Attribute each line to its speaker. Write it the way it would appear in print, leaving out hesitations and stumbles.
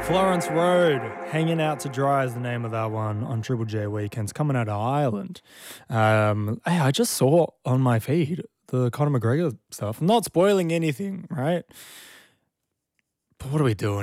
Speaker 1: Florence Road, Hanging Out to Dry is the name of that one on Triple J Weekends, coming out of Ireland. Hey, I just saw on my feed the Conor McGregor stuff. I'm not spoiling anything, right? But what are we doing